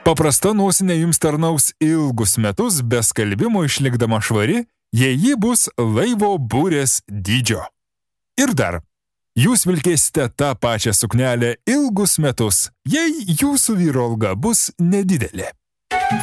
Paprasta nosinė jums tarnaus ilgus metus be skalbimo išlikdama švari, jei ji bus laivo burės dydžio. Ir dar, jūs vilkėsite tą pačią suknelę ilgus metus, jei jūsų vyro alga bus nedidelė.